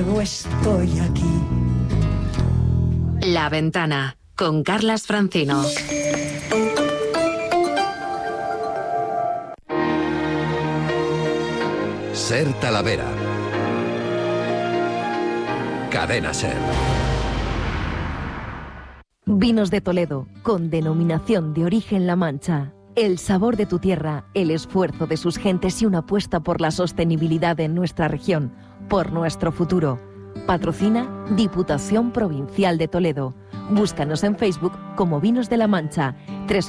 embargo estoy aquí. La Ventana, con Carlas Francino. Ser Talavera. Cadena Ser. Vinos de Toledo, con denominación de origen La Mancha. El sabor de tu tierra, el esfuerzo de sus gentes y una apuesta por la sostenibilidad en nuestra región, por nuestro futuro. Patrocina Diputación Provincial de Toledo. Búscanos en Facebook como Vinos de La Mancha,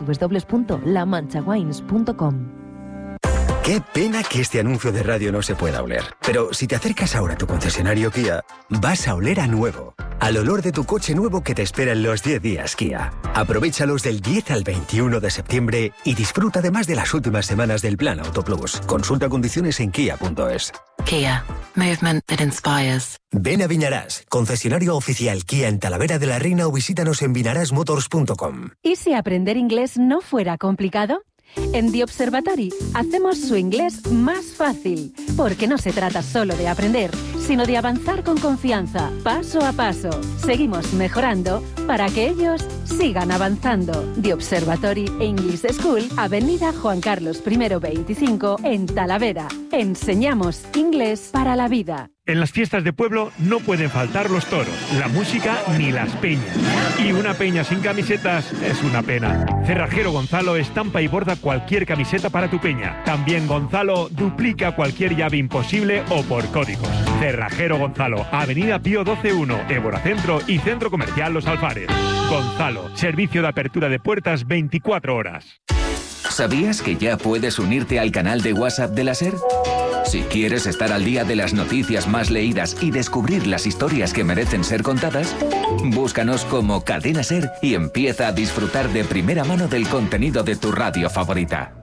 www.lamanchawines.com. Qué pena que este anuncio de radio no se pueda oler. Pero si te acercas ahora a tu concesionario Kia, vas a oler a nuevo. Al olor de tu coche nuevo que te espera en los 10 días Kia. Aprovéchalos del 10 al 21 de septiembre y disfruta además de las últimas semanas del Plan Auto Plus. Consulta condiciones en kia.es. Kia. Movement that inspires. Ven a Viñarás, concesionario oficial Kia en Talavera de la Reina, o visítanos en vinarasmotors.com. ¿Y si aprender inglés no fuera complicado? En The Observatory hacemos su inglés más fácil, porque no se trata solo de aprender, sino de avanzar con confianza, paso a paso. Seguimos mejorando para que ellos sigan avanzando. The Observatory English School, Avenida Juan Carlos I 25, en Talavera. Enseñamos inglés para la vida. En las fiestas de pueblo no pueden faltar los toros, la música ni las peñas. Y una peña sin camisetas es una pena. Cerrajero Gonzalo estampa y borda cualquier camiseta para tu peña. También Gonzalo duplica cualquier llave imposible o por códigos. Cerrajero Gonzalo, Avenida Pío 12-1, Évora Centro y Centro Comercial Los Alfares. Gonzalo, servicio de apertura de puertas 24 horas. ¿Sabías que ya puedes unirte al canal de WhatsApp de la SER? Si quieres estar al día de las noticias más leídas y descubrir las historias que merecen ser contadas, búscanos como Cadena SER y empieza a disfrutar de primera mano del contenido de tu radio favorita.